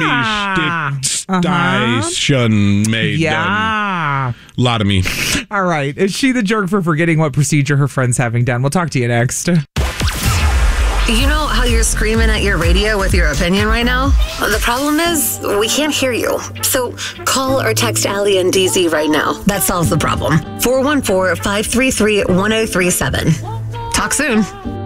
station made them. A lot of me. All right. Is she the jerk for forgetting what procedure her friend's having done? We'll talk to you next. You know how you're screaming at your radio with your opinion right now? The problem is, we can't hear you. So call or text Allie and DZ right now. That solves the problem. 414-533-1037. Talk soon.